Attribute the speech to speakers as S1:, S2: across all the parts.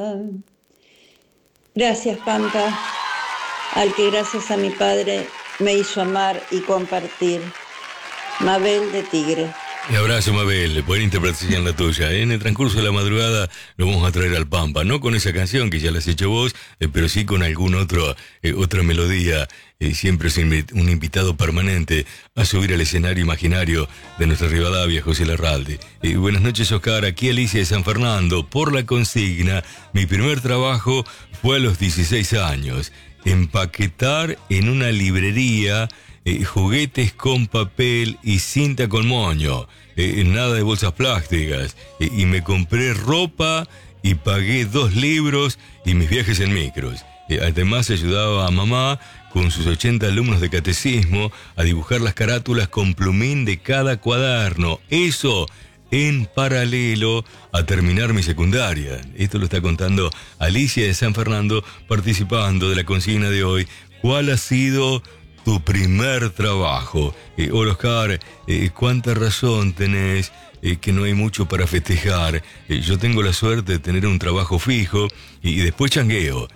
S1: Gracias, Pampa, al que gracias a mi padre me hizo amar y compartir. Mabel de Tigre.
S2: Un abrazo, Mabel, buena interpretación la tuya. En el transcurso de la madrugada lo vamos a traer al Pampa, no con esa canción que ya la has hecho vos, pero sí con algún otra melodía. Siempre es un invitado permanente a subir al escenario imaginario de nuestra Rivadavia, José Larralde. Buenas noches, Oscar, aquí Alicia de San Fernando. Por la consigna, mi primer trabajo fue a los 16 años. Empaquetar en una librería juguetes con papel y cinta con moño, nada de bolsas plásticas, y me compré ropa y pagué 2 libros y mis viajes en micros. Además ayudaba a mamá con sus 80 alumnos de catecismo a dibujar las carátulas con plumín de cada cuaderno. Eso en paralelo a terminar mi secundaria. Esto lo está contando Alicia de San Fernando, participando de la consigna de hoy. ¿Cuál ha sido tu primer trabajo? Hola, Oscar, cuánta razón tenés, que no hay mucho para festejar. Yo tengo la suerte de tener un trabajo fijo y después changueo,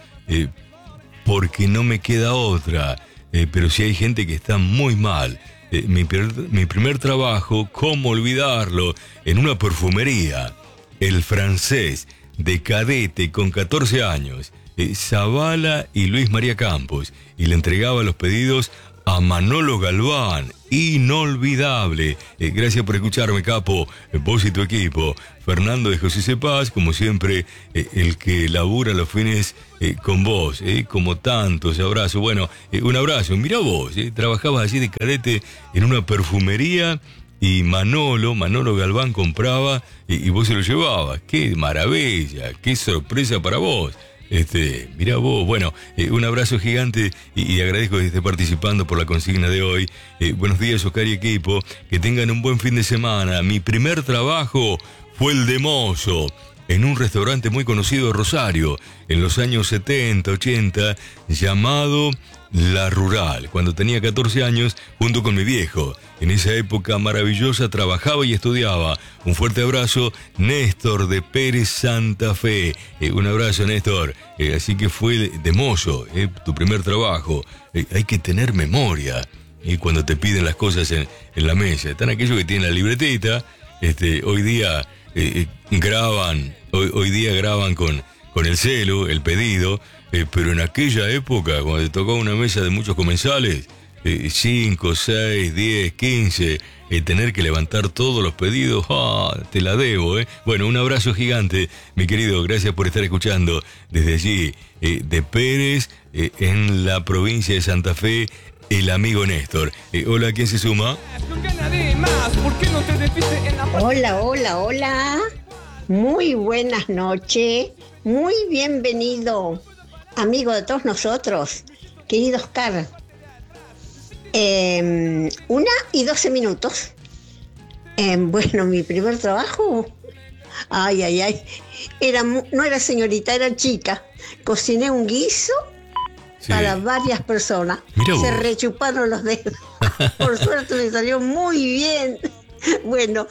S2: porque no me queda otra. Pero sí hay gente que está muy mal. Mi primer trabajo, ¿cómo olvidarlo? En una perfumería, El Francés, de cadete con 14 años. Zavala y Luis María Campos, y le entregaba los pedidos a Manolo Galván. Inolvidable. Gracias por escucharme, capo, vos y tu equipo. Fernando de José Cepaz, como siempre, el que labura los fines con vos, como tantos. Abrazo. Bueno, un abrazo. Mirá vos, trabajabas allí de cadete en una perfumería y Manolo Galván compraba y vos se lo llevabas. ¡Qué maravilla! ¡Qué sorpresa para vos! Mirá vos, bueno, un abrazo gigante y agradezco que esté participando por la consigna de hoy. Buenos días, Oscar y equipo, que tengan un buen fin de semana. Mi primer trabajo fue el de mozo en un restaurante muy conocido de Rosario, en los años 70, 80, llamado La Rural, cuando tenía 14 años, junto con mi viejo. En esa época maravillosa trabajaba y estudiaba. Un fuerte abrazo, Néstor de Pérez Santa Fe. Un abrazo, Néstor. Así que fue de mozo, tu primer trabajo. Hay que tener memoria. Cuando te piden las cosas en la mesa. Están aquellos que tienen la libretita. Hoy día graban con el celu, el pedido. Pero en aquella época, cuando te tocaba una mesa de muchos comensales, 5, 6, 10, 15, tener que levantar todos los pedidos, te la debo, Bueno, un abrazo gigante, mi querido, gracias por estar escuchando desde allí, de Pérez, en la provincia de Santa Fe, el amigo Néstor. Hola, ¿quién se suma?
S3: Hola. Muy buenas noches, muy bienvenido, amigo de todos nosotros, querido Oscar. 1:12. Bueno, mi primer trabajo, no era señorita, era chica. Cociné un guiso para varias personas. Se rechuparon los dedos. Por suerte me salió muy bien. Bueno,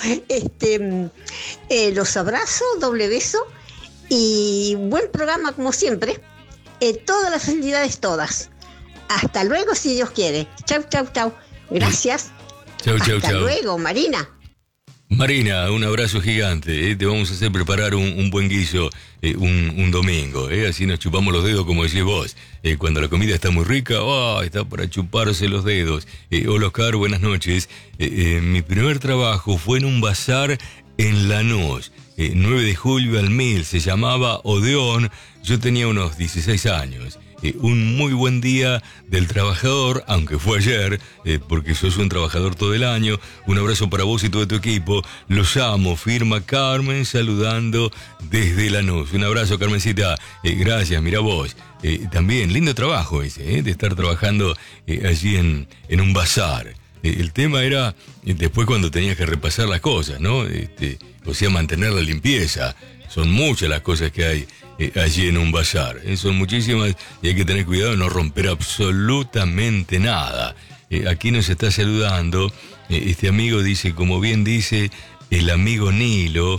S3: los abrazo, doble beso y buen programa como siempre. Todas las felicidades, todas. Hasta luego, si Dios quiere. Chau. Gracias.
S2: Chau.
S3: Hasta luego, Marina.
S2: Marina, un abrazo gigante. Te vamos a hacer preparar un buen guiso un domingo. Así nos chupamos los dedos, como decís vos. Cuando la comida está muy rica, está para chuparse los dedos. Hola, Oscar, buenas noches. Mi primer trabajo fue en un bazar en Lanús. 9 de julio al 1000, se llamaba Odeón. Yo tenía unos 16 años. Un muy buen día del trabajador, aunque fue ayer, porque sos un trabajador todo el año. Un abrazo para vos y todo tu equipo. Los amo, firma Carmen, saludando desde Lanús. Un abrazo, Carmencita. Gracias, mira vos. También, lindo trabajo ese, de estar trabajando allí en un bazar. El tema era después cuando tenías que repasar las cosas, ¿no? O sea, mantener la limpieza. Son muchas las cosas que hay allí en un bazar. Son muchísimas y hay que tener cuidado de no romper absolutamente nada. Aquí nos está saludando este amigo, dice, como bien dice el amigo Nilo,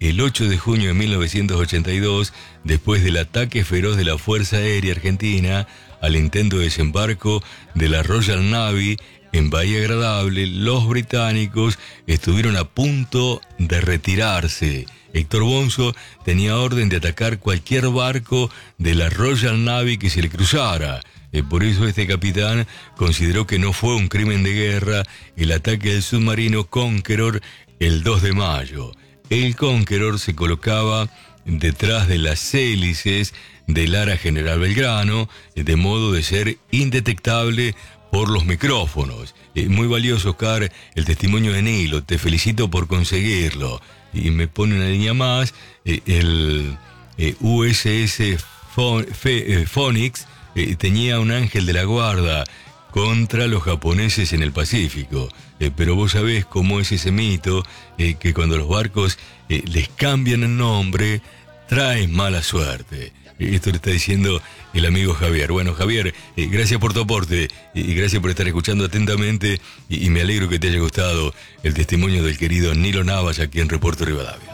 S2: el 8 de junio de 1982, después del ataque feroz de la Fuerza Aérea Argentina al intento de desembarco de la Royal Navy en Bahía Agradable, los británicos estuvieron a punto de retirarse. Héctor Bonzo tenía orden de atacar cualquier barco de la Royal Navy que se le cruzara. Por eso este capitán consideró que no fue un crimen de guerra el ataque del submarino Conqueror el 2 de mayo. El Conqueror se colocaba detrás de las hélices del Ara General Belgrano, de modo de ser indetectable por los micrófonos. Muy valioso, Oscar, el testimonio de Nilo. Te felicito por conseguirlo. Y me pone una línea más, el USS Phoenix tenía un ángel de la guarda contra los japoneses en el Pacífico. Pero vos sabés cómo es ese mito, que cuando los barcos les cambian el nombre, traen mala suerte. Esto le está diciendo el amigo Javier. Bueno, Javier, gracias por tu aporte y gracias por estar escuchando atentamente y me alegro que te haya gustado el testimonio del querido Nilo Navas aquí en Reporte Rivadavia.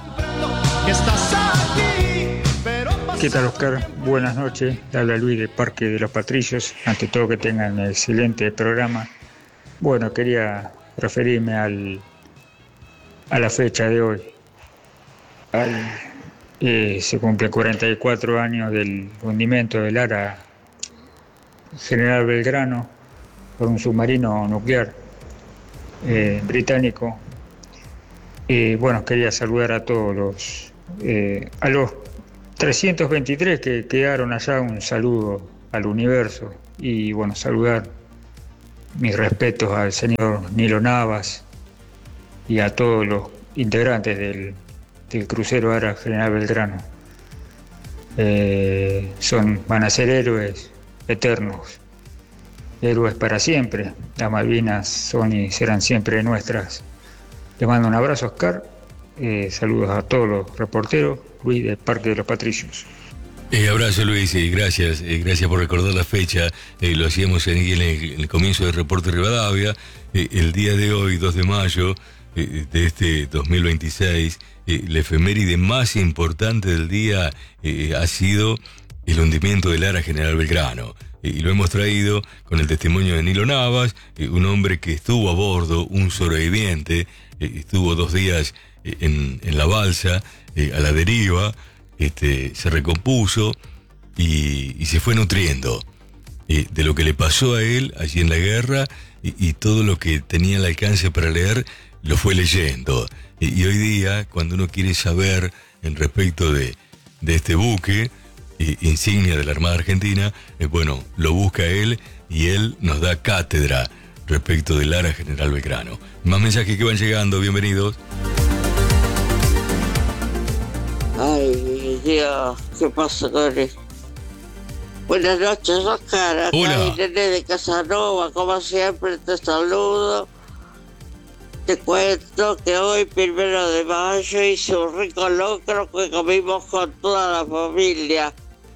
S4: ¿Qué tal, Oscar? Buenas noches. Le habla Luis de Parque de los Patricios. Ante todo, que tengan un excelente programa. Bueno, quería referirme a la fecha de hoy. Se cumplen 44 años del hundimiento del Ara General Belgrano por un submarino nuclear británico. Bueno, quería saludar a todos a los 323 que quedaron allá, un saludo al universo y bueno, saludar mis respetos al señor Nilo Navas y a todos los integrantes del crucero Ara General Belgrano. Van a ser héroes eternos, héroes para siempre. Las Malvinas son y serán siempre nuestras. Les mando un abrazo, Oscar. Saludos a todos los reporteros. Luis del Parque de los Patricios.
S2: Abrazo, Luis, y gracias por recordar la fecha. Lo hacíamos en el comienzo del Reporte Rivadavia. El día de hoy, 2 de mayo de este 2026, la efeméride más importante del día ha sido el hundimiento del Ara General Belgrano. Y lo hemos traído con el testimonio de Nilo Navas, un hombre que estuvo a bordo, un sobreviviente, estuvo 2 días en la balsa, a la deriva, se recompuso y se fue nutriendo de lo que le pasó a él allí en la guerra y todo lo que tenía al alcance para leer, lo fue leyendo. Y hoy día, cuando uno quiere saber en respecto de este buque, insignia de la Armada Argentina, bueno, lo busca él y él nos da cátedra respecto del Ara General Belgrano. Más mensajes que van llegando, bienvenidos.
S5: Ay, Dios, ¿qué pasa con él? Buenas noches, Oscar. Acá
S2: hola.
S5: Irene de Casanova, como siempre te saludo. Te cuento que hoy, 1 de mayo, hice un rico locro que comimos con toda la familia.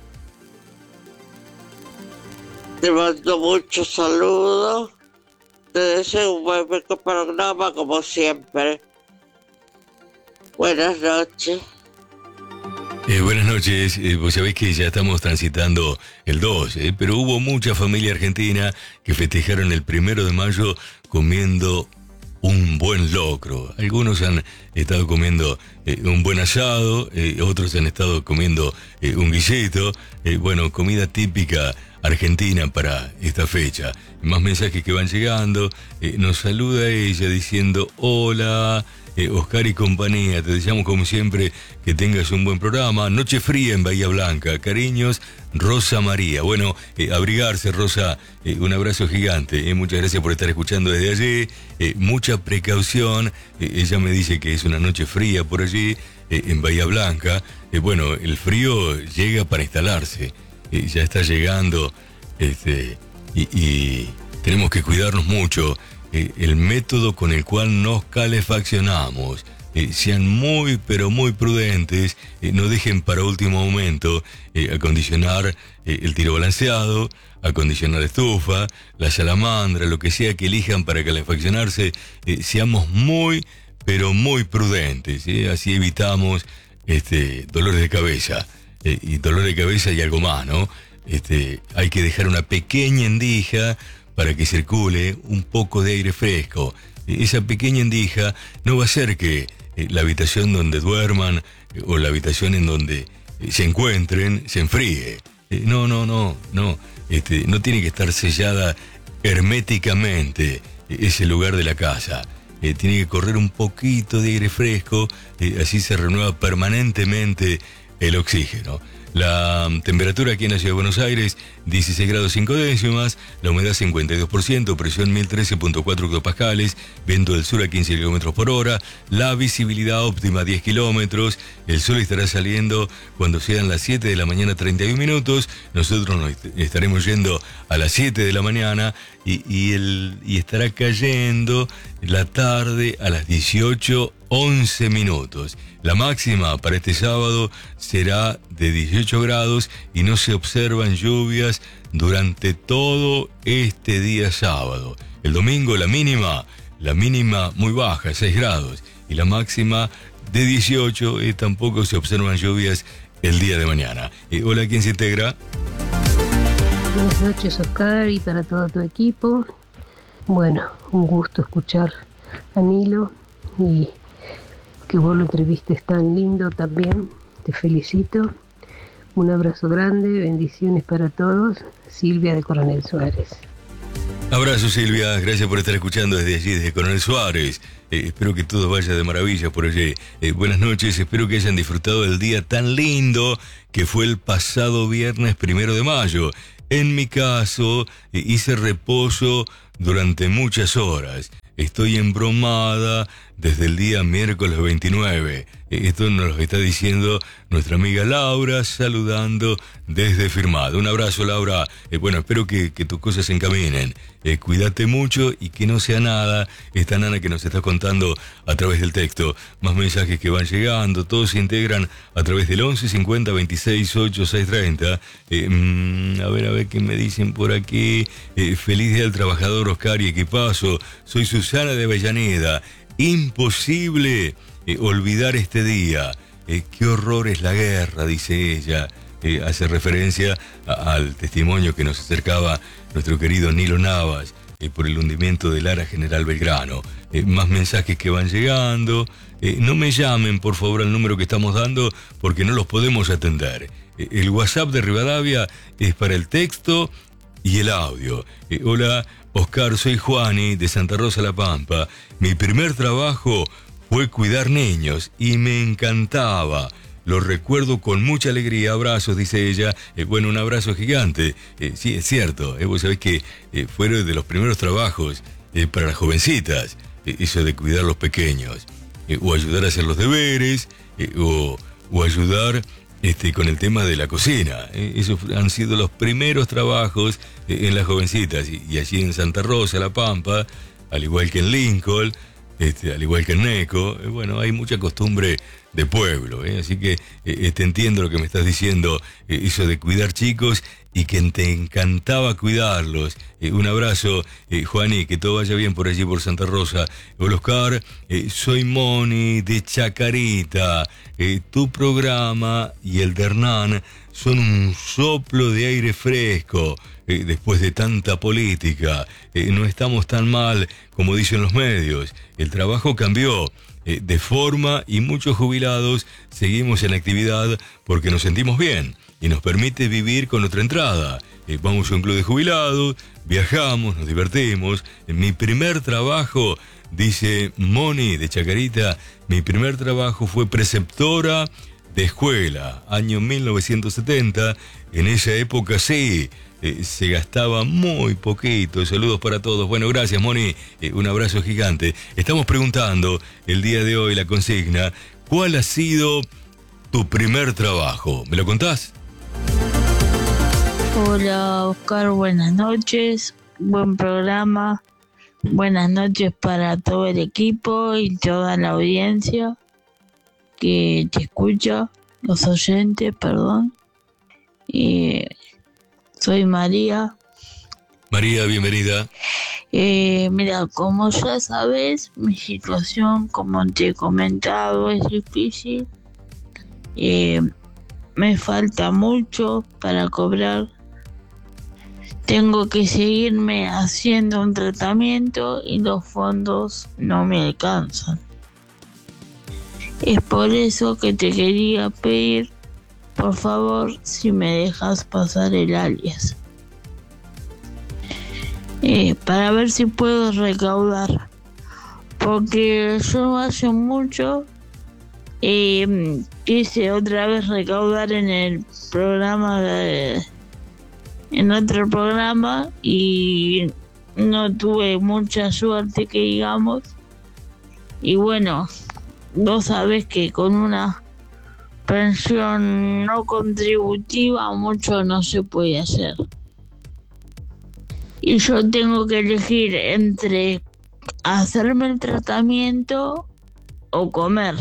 S5: Te mando muchos saludos. Te deseo un buen programa como siempre. Buenas noches.
S2: Buenas noches, vos sabés que ya estamos transitando el 2, pero hubo mucha familia argentina que festejaron el 1 de mayo comiendo un buen locro. Algunos han estado comiendo un buen asado, otros han estado comiendo un guisito, bueno, comida típica argentina para esta fecha. Más mensajes que van llegando, nos saluda ella diciendo hola, Oscar y compañía, te deseamos como siempre que tengas un buen programa. Noche fría en Bahía Blanca, cariños, Rosa María. Bueno, abrigarse, Rosa, un abrazo gigante, muchas gracias por estar escuchando desde allí, mucha precaución, ella me dice que es una noche fría por allí, en Bahía Blanca, bueno, el frío llega para instalarse, ya está llegando, y tenemos que cuidarnos mucho. El método con el cual nos calefaccionamos, sean muy pero muy prudentes, no dejen para último momento acondicionar el tiro balanceado, acondicionar la estufa, la salamandra, lo que sea que elijan para calefaccionarse, seamos muy pero muy prudentes, así evitamos dolores de cabeza. Y dolor de cabeza y algo más, ¿no? Hay que dejar una pequeña endija para que circule un poco de aire fresco. Esa pequeña endija no va a hacer que la habitación donde duerman o la habitación en donde se encuentren se enfríe. No. No tiene que estar sellada herméticamente ese lugar de la casa. Tiene que correr un poquito de aire fresco, así se renueva permanentemente el oxígeno. La temperatura aquí en la Ciudad de Buenos Aires, 16 grados 5 décimas, la humedad 52%, presión 1013.4 hectopascales, viento del sur a 15 kilómetros por hora, la visibilidad óptima 10 kilómetros, el sol estará saliendo cuando sean las 7 de la mañana 31 minutos, nosotros nos estaremos yendo a las 7 de la mañana y estará cayendo la tarde a las 18:11 minutos. La máxima para este sábado será de 18 grados y no se observan lluvias durante todo este día sábado. El domingo la mínima muy baja, 6 grados, y la máxima de 18 y tampoco se observan lluvias el día de mañana. Hola, ¿quién se integra?
S6: Buenas noches, Oscar, y para todo tu equipo. Bueno, un gusto escuchar a Nilo y que vos lo entrevistes tan lindo también. Te felicito. Un abrazo grande, bendiciones para todos. Silvia de Coronel Suárez.
S2: Abrazo, Silvia, gracias por estar escuchando desde allí, desde Coronel Suárez. Espero que todo vaya de maravilla por allí. Buenas noches, espero que hayan disfrutado del día tan lindo que fue el pasado viernes 1 de mayo. En mi caso, hice reposo durante muchas horas. Estoy embromada desde el día miércoles 29. Esto nos lo está diciendo nuestra amiga Laura, saludando desde Firmado. Un abrazo, Laura. Bueno, espero que tus cosas se encaminen. Cuídate mucho y que no sea nada esta nana que nos está contando a través del texto. Más mensajes que van llegando, todos se integran a través del 11 50 26 8 6 30. A ver qué me dicen por aquí. Feliz Día del Trabajador, Oscar y equipazo. Soy Susana de Avellaneda. Imposible olvidar este día. Qué horror es la guerra, dice ella. Hace referencia al testimonio que nos acercaba nuestro querido Nilo Navas por el hundimiento del Ara General Belgrano. Más mensajes que van llegando. No me llamen, por favor, al número que estamos dando porque no los podemos atender. El WhatsApp de Rivadavia es para el texto y el audio. Hola, Oscar, soy Juani de Santa Rosa La Pampa. Mi primer trabajo fue cuidar niños y me encantaba. Lo recuerdo con mucha alegría. Abrazos, dice ella. Bueno, un abrazo gigante. Sí, es cierto. Vos sabés que fueron de los primeros trabajos para las jovencitas. Eso de cuidar a los pequeños. O ayudar a hacer los deberes. O ayudar con el tema de la cocina. Esos han sido los primeros trabajos en las jovencitas. Y allí en Santa Rosa, La Pampa, al igual que en Lincoln, al igual que en Neco, bueno, hay mucha costumbre de pueblo, así que te entiendo lo que me estás diciendo, eso de cuidar chicos y que te encantaba cuidarlos. Un abrazo, Juani, que todo vaya bien por allí por Santa Rosa. Hola, Oscar, soy Moni de Chacarita. Tu programa y el de Hernán son un soplo de aire fresco. Después de tanta política, no estamos tan mal como dicen los medios. El trabajo cambió de forma y muchos jubilados seguimos en actividad porque nos sentimos bien y nos permite vivir con nuestra entrada. Vamos a un club de jubilados, viajamos, nos divertimos. Mi primer trabajo, dice Moni de Chacarita, mi primer trabajo fue preceptora de escuela, año 1970. En esa época sí, se gastaba muy poquito. Saludos para todos. Bueno, gracias, Moni. Un abrazo gigante. Estamos preguntando el día de hoy la consigna: ¿cuál ha sido tu primer trabajo? ¿Me lo contás?
S7: Hola, Oscar. Buenas noches. Buen programa. Buenas noches para todo el equipo y toda la audiencia que te escucha, los oyentes, perdón. Soy María.
S2: María, bienvenida.
S7: Mira, como ya sabes, mi situación, como te he comentado, es difícil. Me falta mucho para cobrar. Tengo que seguirme haciendo un tratamiento y los fondos no me alcanzan. Es por eso que te quería pedir, por favor, si me dejas pasar el alias. Para ver si puedo recaudar. Porque yo hace mucho quise otra vez recaudar en el programa en otro programa y no tuve mucha suerte, que digamos. Y bueno, vos sabés que con una pensión no contributiva mucho no se puede hacer. Y yo tengo que elegir entre hacerme el tratamiento o comer.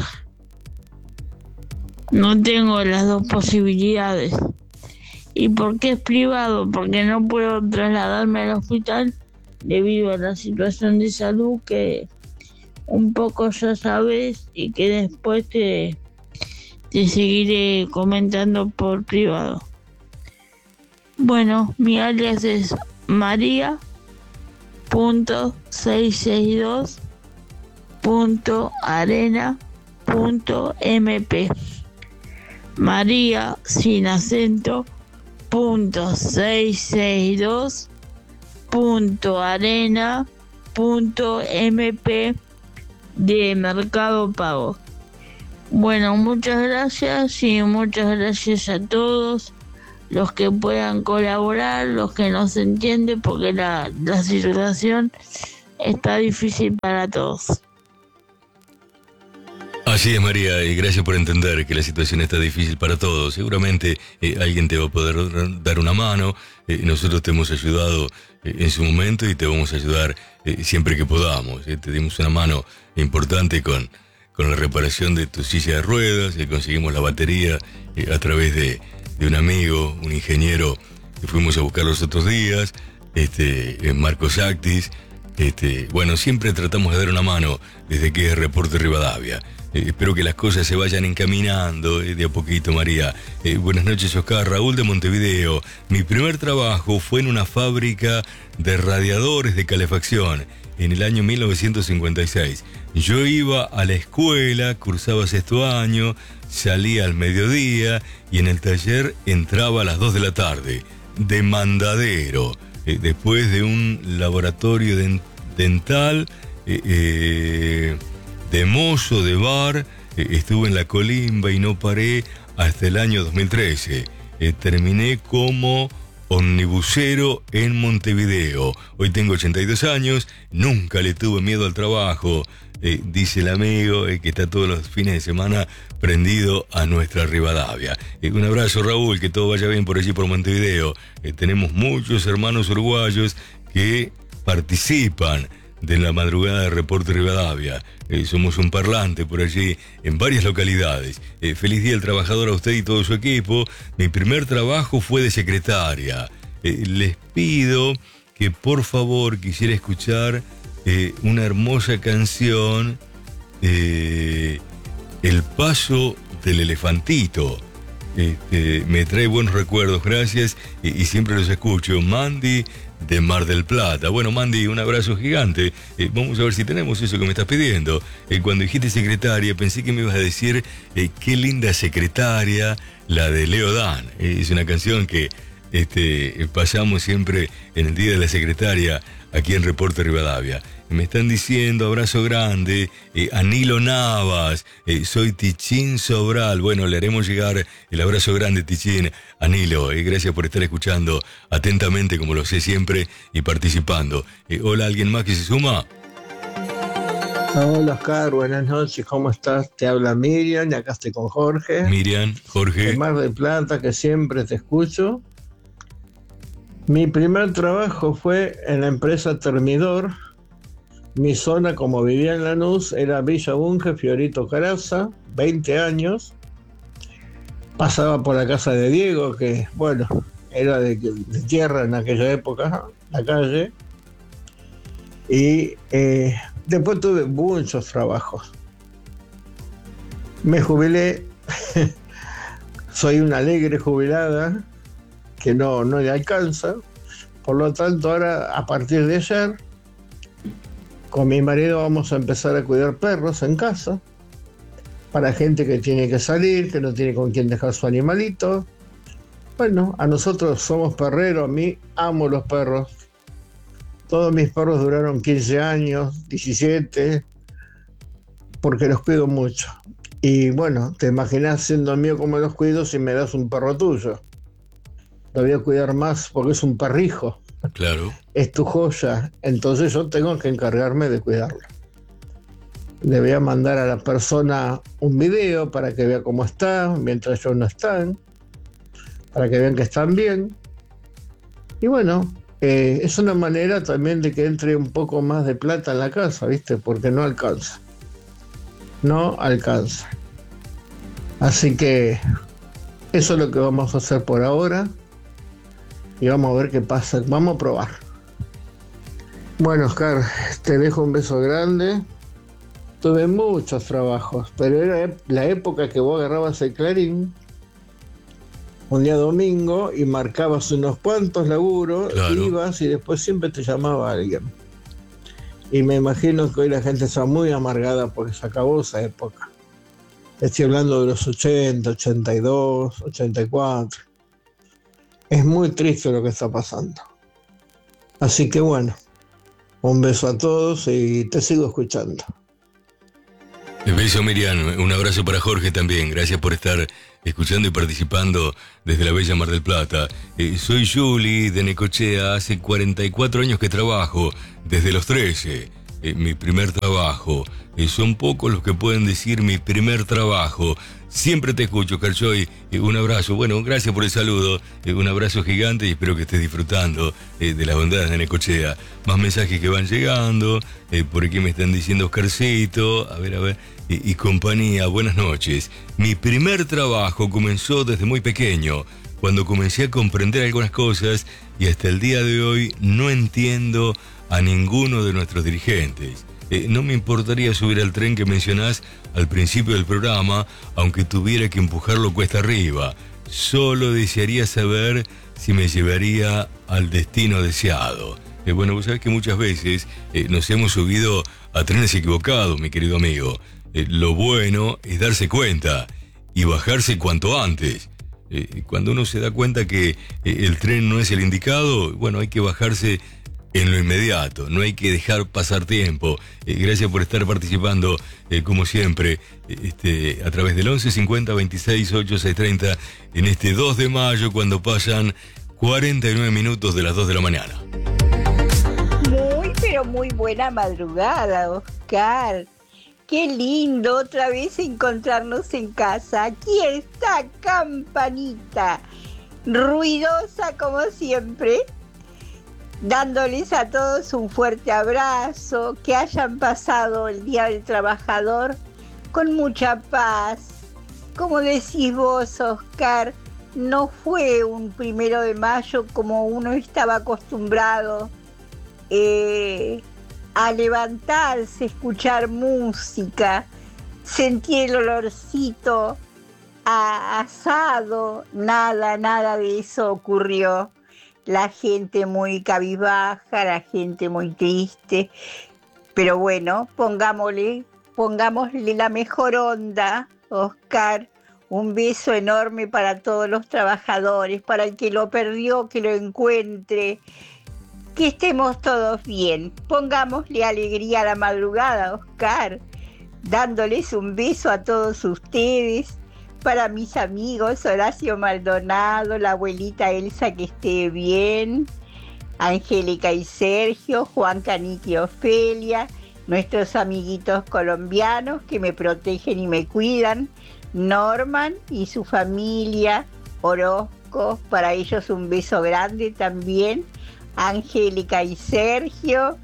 S7: No tengo las dos posibilidades. ¿Y por qué es privado? Porque no puedo trasladarme al hospital debido a la situación de salud que un poco ya sabes y que después te seguiré comentando por privado. Bueno, mi alias es María.662.arena.mp. María sin acento .662.arena.mp de Mercado Pago. Bueno, muchas gracias y muchas gracias a todos los que puedan colaborar, los que no se entienden, porque la situación está difícil para todos.
S2: Así es, María, y gracias por entender que la situación está difícil para todos. Seguramente alguien te va a poder dar una mano. Nosotros te hemos ayudado en su momento y te vamos a ayudar siempre que podamos. Te dimos una mano importante con la reparación de tu silla de ruedas. Conseguimos la batería a través de un amigo, un ingeniero que fuimos a buscar los otros días, Marcos Actis. Bueno, siempre tratamos de dar una mano desde que es Reporte Rivadavia. Espero que las cosas se vayan encaminando de a poquito, María. Buenas noches, Oscar. Raúl de Montevideo. Mi primer trabajo fue en una fábrica de radiadores de calefacción en el año 1956. Yo iba a la escuela, cursaba sexto año, salía al mediodía y en el taller entraba a las 2 de la tarde. Demandadero. Después de un laboratorio dental, de mozo de bar, estuve en la Colimba y no paré hasta el año 2013. Terminé como omnibusero en Montevideo. Hoy tengo 82 años, nunca le tuve miedo al trabajo, dice el amigo que está todos los fines de semana prendido a nuestra Rivadavia. Un abrazo, Raúl, que todo vaya bien por allí por Montevideo. Tenemos muchos hermanos uruguayos que participan de la madrugada de Reporte Rivadavia. Somos un parlante por allí en varias localidades. Feliz Día del Trabajador a usted y todo su equipo. Mi primer trabajo fue de secretaria. Les pido que por favor quisiera escuchar una hermosa canción, El paso del elefantito. Me trae buenos recuerdos, gracias, y siempre los escucho. Mandy de Mar del Plata. Bueno, Mandy, un abrazo gigante. Vamos a ver si tenemos eso que me estás pidiendo. Cuando dijiste secretaria, pensé que me ibas a decir qué linda secretaria, la de Leo Dan. Es una canción que pasamos siempre en el Día de la Secretaria aquí en Reporte Rivadavia. Me están diciendo, abrazo grande, Anilo Navas, soy Tichín Sobral. Bueno, le haremos llegar el abrazo grande, Tichín. Anilo, gracias por estar escuchando atentamente, como lo sé siempre, y participando. Hola, ¿alguien más que se suma?
S8: Hola, Oscar, buenas noches, ¿cómo estás? Te habla Miriam, y acá estoy con Jorge.
S2: Miriam, Jorge.
S8: De Mar del Plata, que siempre te escucho. Mi primer trabajo fue en la empresa Termidor. Mi zona, como vivía en Lanús, era Villa Bunge, Fiorito Caraza, 20 años. Pasaba por la casa de Diego, que, bueno, era de tierra en aquella época, la calle. Y después tuve muchos trabajos. Me jubilé soy una alegre jubilada que no le alcanza. Por lo tanto, ahora, a partir de ayer, con mi marido vamos a empezar a cuidar perros en casa, para gente que tiene que salir, que no tiene con quién dejar su animalito. Bueno, a nosotros somos perreros, a mí amo los perros. Todos mis perros duraron 15 años, 17, porque los cuido mucho. Y bueno, te imaginas siendo mío cómo los cuido si me das un perro tuyo. Lo voy a cuidar más porque es un perrijo.
S2: Claro.
S8: Es tu joya, entonces yo tengo que encargarme de cuidarlo. Le voy a mandar a la persona un video para que vea cómo está, mientras ellos no están, para que vean que están bien. Y bueno, es una manera también de que entre un poco más de plata en la casa, ¿viste? Porque no alcanza. No alcanza. Así que eso es lo que vamos a hacer por ahora. Y vamos a ver qué pasa. Vamos a probar. Bueno, Oscar, te dejo un beso grande. Tuve muchos trabajos, pero era la época que vos agarrabas el Clarín un día domingo y marcabas unos cuantos laburos, claro. Ibas y después siempre te llamaba alguien. Y me imagino que hoy la gente está muy amargada porque se acabó esa época. Estoy hablando de los 80, 82, 84. Es muy triste lo que está pasando. Así que bueno, un beso a todos y te sigo escuchando.
S2: Beso, Miriam. Un abrazo para Jorge también. Gracias por estar escuchando y participando desde la bella Mar del Plata. Soy Juli de Necochea. Hace 44 años que trabajo, desde los 13. Mi primer trabajo. Son pocos los que pueden decir mi primer trabajo. Siempre te escucho, Carchoy. Un abrazo. Bueno, gracias por el saludo. Un abrazo gigante y espero que estés disfrutando de las bondades de Necochea. Más mensajes que van llegando. Por aquí me están diciendo Oscarcito. A ver. Y compañía, buenas noches. Mi primer trabajo comenzó desde muy pequeño, cuando comencé a comprender algunas cosas y hasta el día de hoy no entiendo a ninguno de nuestros dirigentes. No me importaría subir al tren que mencionás al principio del programa, aunque tuviera que empujarlo cuesta arriba. Solo desearía saber si me llevaría al destino deseado. Bueno, vos sabés que muchas veces nos hemos subido a trenes equivocados, mi querido amigo. Lo bueno es darse cuenta y bajarse cuanto antes. Cuando uno se da cuenta que el tren no es el indicado, bueno, hay que bajarse en lo inmediato, no hay que dejar pasar tiempo. Gracias por estar participando, como siempre, a través del 11 50 26 8 630 en este 2 de mayo, cuando pasan 49 minutos de las 2 de la mañana.
S9: Pero muy buena madrugada, Oscar. Qué lindo otra vez encontrarnos en casa. Aquí está Campanita, ruidosa como siempre, dándoles a todos un fuerte abrazo, que hayan pasado el Día del Trabajador con mucha paz. Como decís vos, Oscar, no fue un 1 de mayo como uno estaba acostumbrado a levantarse, escuchar música, sentir el olorcito a asado. Nada de eso ocurrió. La gente muy cabizbaja, la gente muy triste, pero bueno, pongámosle la mejor onda, Oscar. Un beso enorme para todos los trabajadores, para el que lo perdió, que lo encuentre, que estemos todos bien. Pongámosle alegría a la madrugada, Oscar, dándoles un beso a todos ustedes. Para mis amigos Horacio Maldonado, la abuelita Elsa, que esté bien, Angélica y Sergio, Juan Canique y Ofelia, nuestros amiguitos colombianos que me protegen y me cuidan, Norman y su familia, Orozco, para ellos un beso grande también, Angélica y Sergio.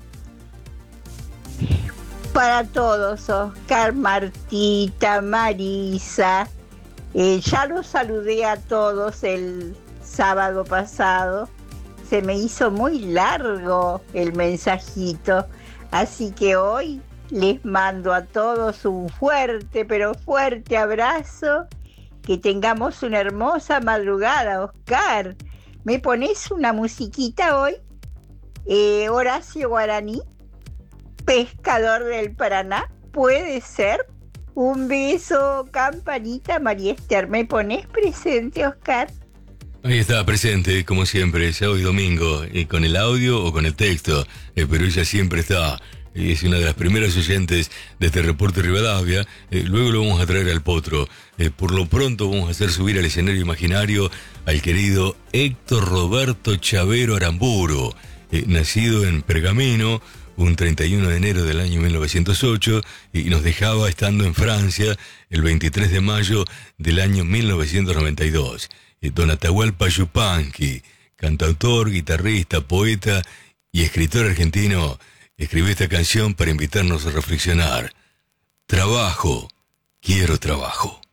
S9: Para todos, Oscar, Martita, Marisa. Ya los saludé a todos el sábado pasado. Se me hizo muy largo el mensajito. Así que hoy les mando a todos un fuerte, pero fuerte abrazo. Que tengamos una hermosa madrugada, Oscar. ¿Me pones una musiquita hoy? Horacio Guaraní, Pescador del Paraná, ¿puede ser? Un beso, campanita, María Esther. ¿Me pones presente, Oscar?
S2: Ahí está, presente, como siempre, sábado y domingo, con el audio o con el texto, pero ella siempre está. Es una de las primeras oyentes de este reporte Rivadavia. Luego lo vamos a traer al potro. Por lo pronto vamos a hacer subir al escenario imaginario al querido Héctor Roberto Chavero Aramburu, nacido en Pergamino un 31 de enero del año 1908 y nos dejaba estando en Francia el 23 de mayo del año 1992. Don Atahualpa Yupanqui, cantautor, guitarrista, poeta y escritor argentino, escribió esta canción para invitarnos a reflexionar. Trabajo, quiero trabajo.